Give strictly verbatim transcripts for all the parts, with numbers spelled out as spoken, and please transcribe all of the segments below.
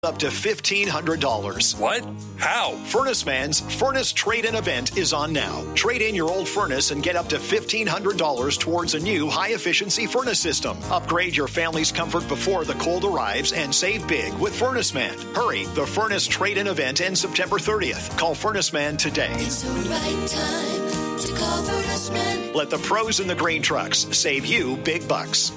Up to fifteen hundred dollars. What? How? Furnace Man's Furnace Trade-In event is on now. Trade in your old furnace and get up to fifteen hundred dollars towards a new high-efficiency furnace system. Upgrade your family's comfort before the cold arrives and save big with Furnace Man. Hurry, the Furnace Trade-In event ends September thirtieth. Call Furnace Man today. It's the right time to call Furnace Man. Let the pros in the grain trucks save you big bucks.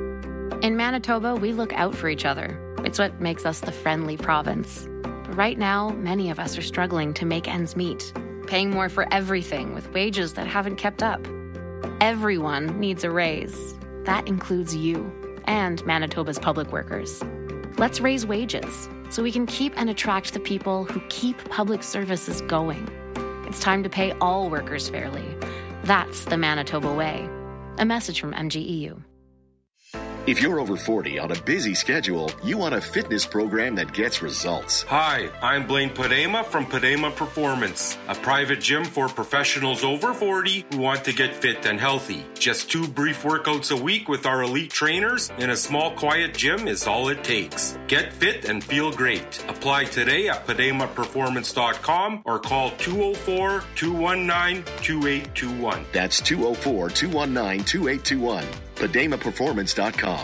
In Manitoba, we look out for each other. It's what makes us the friendly province. But right now, many of us are struggling to make ends meet, paying more for everything with wages that haven't kept up. Everyone needs a raise. That includes you and Manitoba's public workers. Let's raise wages so we can keep and attract the people who keep public services going. It's time to pay all workers fairly. That's the Manitoba way. A message from M G E U. If you're over forty on a busy schedule, you want a fitness program that gets results. Hi, I'm Blaine Padema from Padema Performance, a private gym for professionals over forty who want to get fit and healthy. Just two brief workouts a week with our elite trainers in a small, quiet gym is all it takes. Get fit and feel great. Apply today at padema performance dot com or call two oh four, two one nine, two eight two one. That's two oh four, two one nine, two eight two one. padema performance dot com.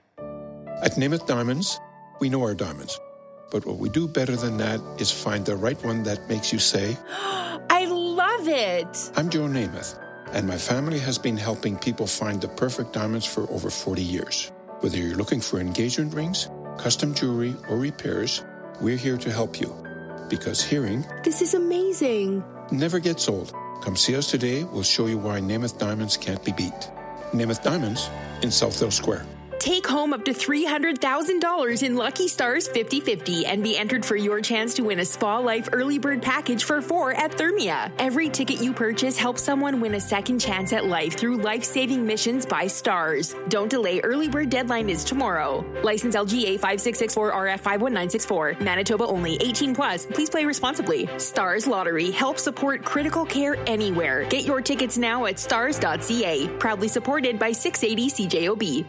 At Namath Diamonds, we know our diamonds. But what we do better than that is find the right one that makes you say, I love it. I'm Joe Namath, and my family has been helping people find the perfect diamonds for over forty years. Whether you're looking for engagement rings, custom jewelry, or repairs, we're here to help you. Because hearing, this is amazing, never gets old. Come see us today. We'll show you why Namath Diamonds can't be beat. Namath Diamonds in Southdale Square. Take home up to three hundred thousand dollars in Lucky Stars fifty fifty and be entered for your chance to win a Spa Life early bird package for four at Thermia. Every ticket you purchase helps someone win a second chance at life through life-saving missions by Stars. Don't delay. Early bird deadline is tomorrow. License L G A five six six four R F five one nine six four. Manitoba only. eighteen plus. Please play responsibly. Stars Lottery. Help support critical care anywhere. Get your tickets now at stars dot c a. Proudly supported by six eighty C J O B.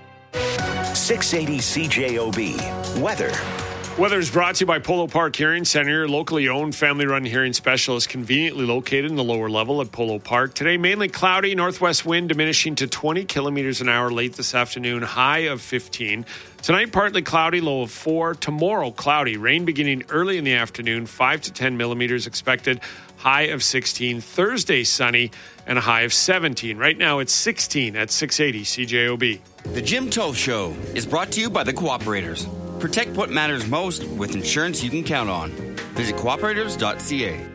six eighty C J O B. Weather. Weather is brought to you by Polo Park Hearing Center, locally owned, family-run hearing specialist, conveniently located in the lower level at Polo Park. Today, mainly cloudy, northwest wind diminishing to twenty kilometers an hour late this afternoon, high of fifteen. Tonight, partly cloudy, low of four. Tomorrow, cloudy, rain beginning early in the afternoon, five to ten millimeters expected, high of sixteen. Thursday, sunny, and a high of seventeen. Right now, it's sixteen at six eighty C J O B. The Jim Tove Show is brought to you by the Cooperators. Protect what matters most with insurance you can count on. Visit cooperators dot c a.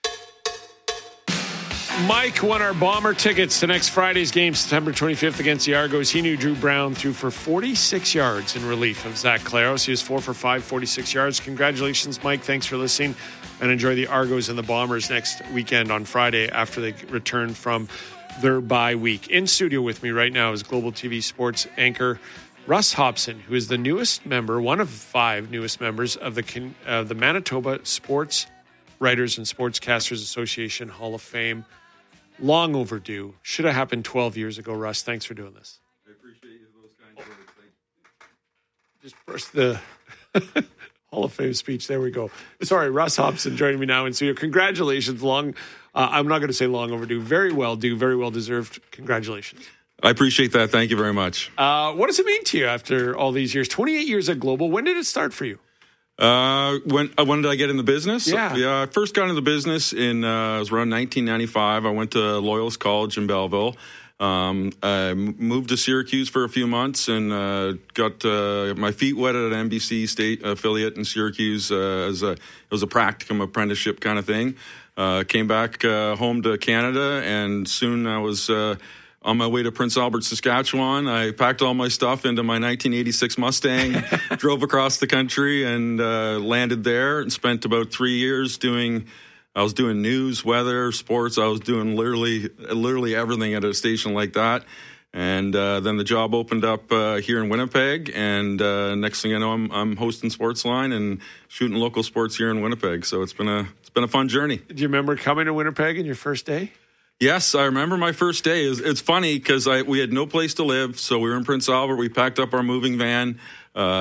Mike won our Bomber tickets to next Friday's game, September twenty-fifth against the Argos. He knew Drew Brown threw for forty-six yards in relief of Zach Claros. He was four for five, forty-six yards. Congratulations, Mike. Thanks for listening. And enjoy the Argos and the Bombers next weekend on Friday after they return from their bye week. In studio with me right now is Global T V sports anchor Russ Hobson, who is the newest member, one of five newest members of the uh, the Manitoba Sports Writers and Sportscasters Association Hall of Fame. Long overdue. Should have happened twelve years ago, Russ. Thanks for doing this. I appreciate you those kind of words. Thank you. Just burst the Hall of Fame speech. There we go. Sorry, Russ Hobson joining me now in studio. Congratulations. Long, uh, I'm not going to say long overdue. Very well due. Very well deserved. Congratulations. I appreciate that. Thank you very much. Uh, what does it mean to you after all these years? twenty-eight years at Global. When did it start for you? Uh, when uh, when did I get in the business? Yeah. Yeah, I first got into the business in, uh, it was around nineteen ninety-five. I went to Loyalist College in Belleville. Um, I moved to Syracuse for a few months and uh, got uh, my feet wet at an N B C state affiliate in Syracuse uh, as a it was a practicum apprenticeship kind of thing. Uh, came back uh, home to Canada, and soon I was uh, on my way to Prince Albert, Saskatchewan. I packed all my stuff into my nineteen eighty-six Mustang, drove across the country, and uh, landed there and spent about three years doing. I was doing news, weather, sports. I was doing literally, literally everything at a station like that. And uh, then the job opened up uh, here in Winnipeg, and uh, next thing I know, I'm, I'm hosting Sportsline and shooting local sports here in Winnipeg. So it's been a it's been a fun journey. Do you remember coming to Winnipeg in your first day? Yes, I remember my first day. It's, it's funny because I we had no place to live, so we were in Prince Albert. We packed up our moving van. Uh,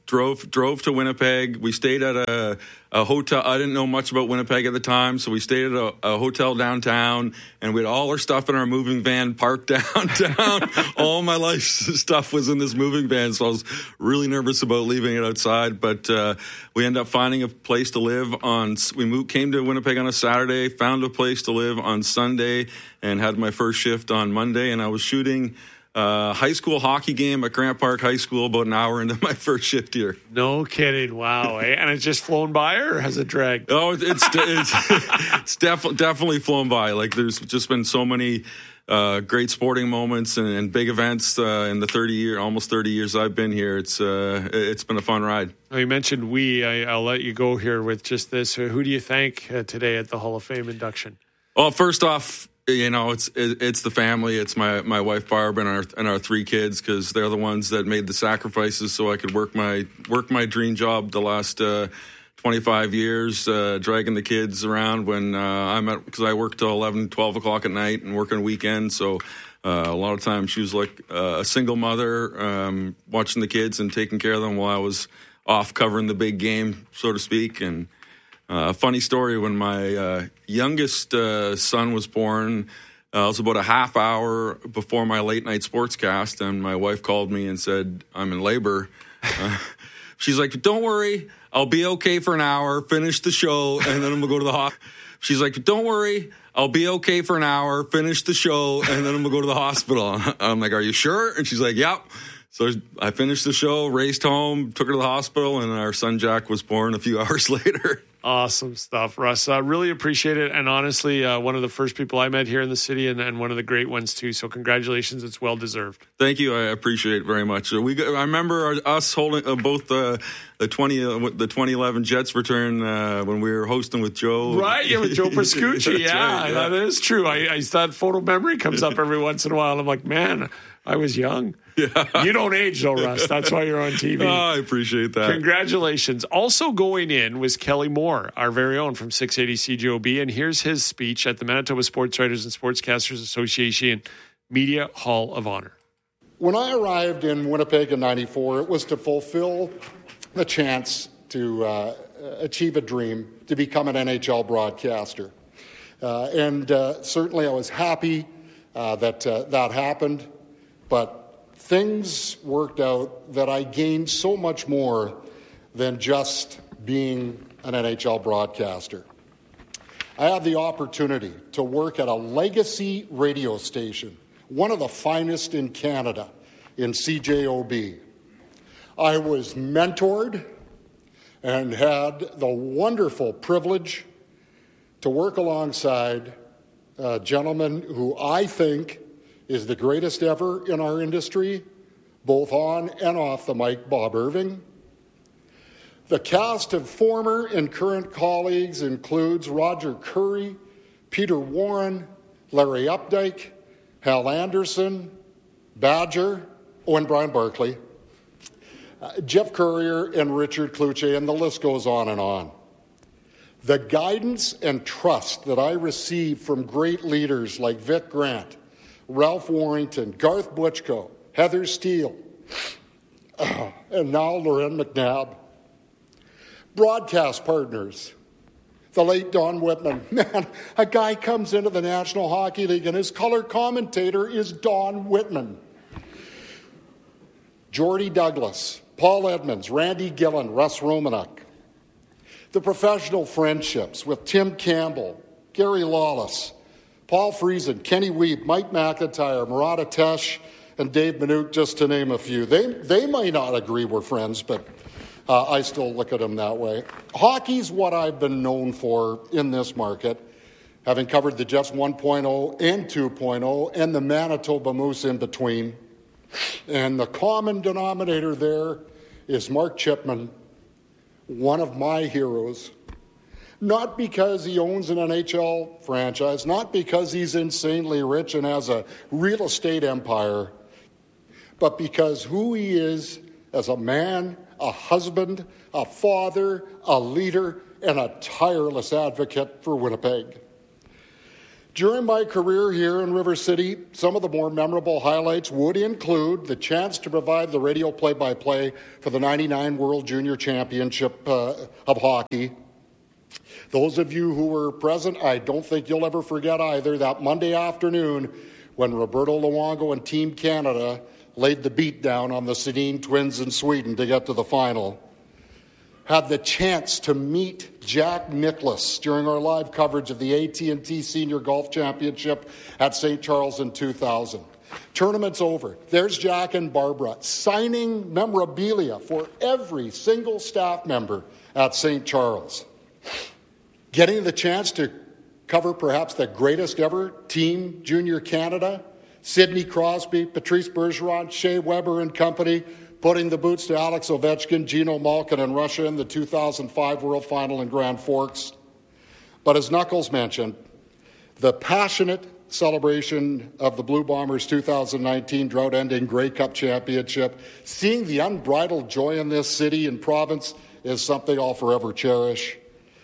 drove drove to Winnipeg. We stayed at a, a hotel. I didn't know much about Winnipeg at the time, so we stayed at a, a hotel downtown, and we had all our stuff in our moving van parked downtown. All my life's stuff was in this moving van, so I was really nervous about leaving it outside. But uh, we ended up finding a place to live on. We moved, came to Winnipeg on a Saturday, found a place to live on Sunday, and had my first shift on Monday. And I was shooting Uh, high school hockey game at Grant Park High School about an hour into my first shift here. No kidding. Wow. Eh? And it's just flown by, or has it dragged? Oh, it's it's, it's def- definitely flown by. Like, there's just been so many uh, great sporting moments and, and big events uh, in the thirty year, almost thirty years I've been here. It's uh, it's been a fun ride. Oh, you mentioned we. I, I'll let you go here with just this. Who do you thank uh, today at the Hall of Fame induction? Well, first off, you know, it's it's the family. It's my, my wife Barb and our and our three kids, because they're the ones that made the sacrifices so I could work my work my dream job the last uh, twenty-five years, uh, dragging the kids around when uh, I'm at, because I work till eleven, twelve o'clock at night and work on weekends. So uh, a lot of times she was like uh, a single mother, um, watching the kids and taking care of them while I was off covering the big game, so to speak. And a uh, funny story, when my uh, youngest uh, son was born, uh, it was about a half hour before my late night sportscast, and my wife called me and said, I'm in labor. Uh, she's like, don't worry, I'll be okay for an hour, finish the show, and then I'm going to go to the hospital. She's like, don't worry, I'll be okay for an hour, finish the show, and then I'm going to go to the hospital. I'm like, are you sure? And she's like, yep. So I finished the show, raced home, took her to the hospital, and our son Jack was born a few hours later. Awesome stuff, Russ. I uh, really appreciate it. And honestly, uh, one of the first people I met here in the city, and, and one of the great ones, too. So congratulations. It's well-deserved. Thank you. I appreciate it very much. We I remember our, us holding uh, both uh, the twenty uh, the twenty eleven Jets return uh, when we were hosting with Joe. Right, yeah, with Joe Pascucci. yeah, right, yeah, that is true. I, I That photo memory comes up every once in a while. I'm like, man, I was young. Yeah. You don't age, though, Russ. That's why you're on T V. Oh, I appreciate that. Congratulations. Also going in was Kelly Moore, our very own from six eighty C J O B. And here's his speech at the Manitoba Sports Writers and Sportscasters Association Media Hall of Honor. When I arrived in Winnipeg in ninety-four, it was to fulfill the chance to uh, achieve a dream, to become an N H L broadcaster. Uh, and uh, certainly I was happy uh, that uh, that happened, but things worked out that I gained so much more than just being an N H L broadcaster. I had the opportunity to work at a legacy radio station, one of the finest in Canada, in C J O B. I was mentored and had the wonderful privilege to work alongside a gentleman who I think is the greatest ever in our industry, both on and off the mic, Bob Irving. The cast of former and current colleagues includes Roger Curry, Peter Warren, Larry Updike, Hal Anderson, Badger, oh, and Brian Barkley, uh, Jeff Currier, and Richard Kluche, and the list goes on and on. The guidance and trust that I received from great leaders like Vic Grant, Ralph Warrington, Garth Butchko, Heather Steele, uh, and now Loren McNabb. Broadcast partners, the late Don Whitman. Man, a guy comes into the National Hockey League and his color commentator is Don Whitman. Jordy Douglas, Paul Edmonds, Randy Gillen, Russ Romanuk. The professional friendships with Tim Campbell, Gary Lawless, Paul Friesen, Kenny Weeb, Mike McIntyre, Murat Atesh, and Dave Minute, just to name a few. They, they might not agree we're friends, but uh, I still look at them that way. Hockey's what I've been known for in this market, having covered the Jets one point oh and two point oh and the Manitoba Moose in between. And the common denominator there is Mark Chipman, one of my heroes. Not because he owns an N H L franchise, not because he's insanely rich and has a real estate empire, but because who he is as a man, a husband, a father, a leader, and a tireless advocate for Winnipeg. During my career here in River City, some of the more memorable highlights would include the chance to provide the radio play-by-play for the ninety-nine World Junior Championship uh, of Hockey. Those of you who were present, I don't think you'll ever forget either that Monday afternoon when Roberto Luongo and Team Canada laid the beat down on the Sedin Twins in Sweden to get to the final. Had the chance to meet Jack Nicklaus during our live coverage of the A T and T Senior Golf Championship at Saint Charles in two thousand. Tournament's over. There's Jack and Barbara signing memorabilia for every single staff member at Saint Charles. Getting the chance to cover perhaps the greatest ever Team Junior Canada, Sidney Crosby, Patrice Bergeron, Shea Weber and company, putting the boots to Alex Ovechkin, Geno Malkin, and Russia in the two thousand five World Final in Grand Forks. But as Knuckles mentioned, the passionate celebration of the Blue Bombers' two thousand nineteen drought-ending Grey Cup Championship, seeing the unbridled joy in this city and province is something I'll forever cherish.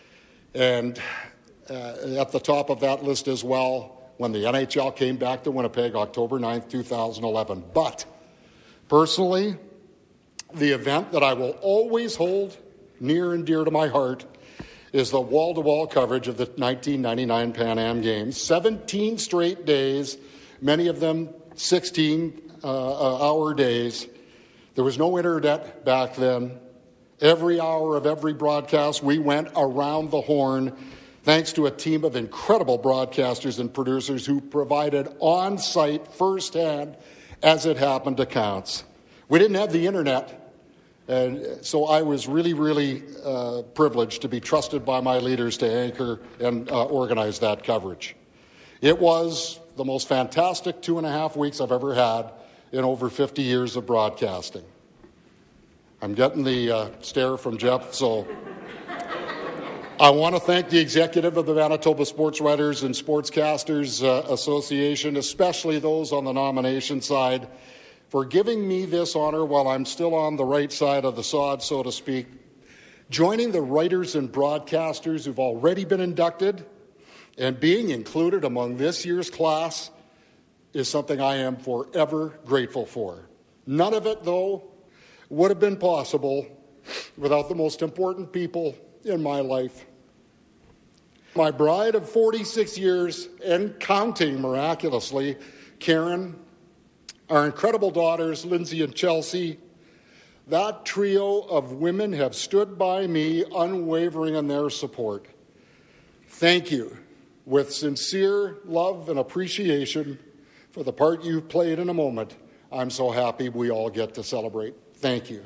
And uh, at the top of that list as well, when the N H L came back to Winnipeg, October ninth, two thousand eleven. But personally, the event that I will always hold near and dear to my heart is the wall-to-wall coverage of the nineteen ninety-nine Pan Am Games. seventeen straight days, many of them sixteen-hour uh, days. There was no internet back then. Every hour of every broadcast, we went around the horn, thanks to a team of incredible broadcasters and producers who provided on-site, firsthand, as it happened, accounts. We didn't have the internet, and so I was really, really uh, privileged to be trusted by my leaders to anchor and uh, organize that coverage. It was the most fantastic two and a half weeks I've ever had in over fifty years of broadcasting. I'm getting the uh, stare from Jeff, so I want to thank the executive of the Manitoba Sports Writers and Sportscasters uh, Association, especially those on the nomination side, for giving me this honor while I'm still on the right side of the sod, so to speak. Joining the writers and broadcasters who've already been inducted and being included among this year's class is something I am forever grateful for. None of it, though, would have been possible without the most important people in my life. My bride of forty-six years and counting, miraculously, Karen, our incredible daughters, Lindsay and Chelsea. That trio of women have stood by me, unwavering in their support. Thank you, with sincere love and appreciation for the part you've played in a moment I'm so happy we all get to celebrate. Thank you.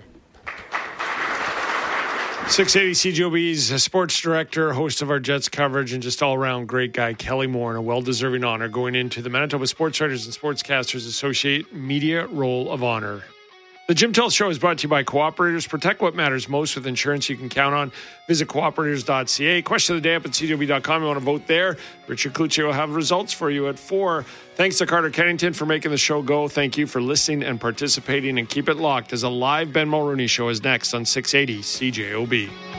six eighty C J O B's sports director, host of our Jets coverage, and just all-around great guy, Kelly Moore, and a well-deserving honor going into the Manitoba Sports Writers and Sportscasters Associate Media Roll of Honor. The Jim Tell Show is brought to you by Cooperators. Protect what matters most with insurance you can count on. Visit cooperators dot c a. Question of the day up at c j o b dot com. You want to vote there. Richard Clucci will have results for you at four. Thanks to Carter Kennington for making the show go. Thank you for listening and participating, and keep it locked as a live Ben Mulrooney show is next on six eighty C J O B.